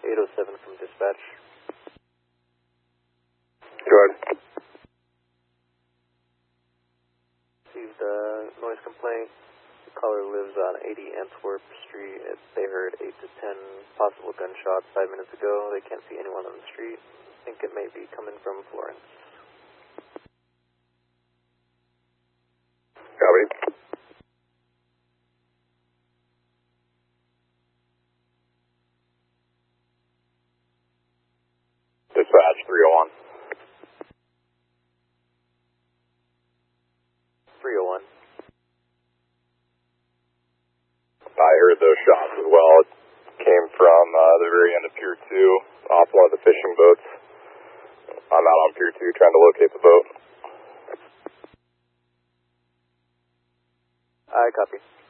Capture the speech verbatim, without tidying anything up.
eight oh seven from dispatch. Go ahead. Received a noise complaint. The caller lives on eighty Antwerp Street. They heard eight to ten possible gunshots five minutes ago. They can't see anyone on the street. I think it may be coming from Florence. Copy. Dispatch three oh one. three oh one. I heard those shots as well. It came from uh, the very end of Pier two, off one of the fishing boats. I'm out on Pier two trying to locate the boat. I copy.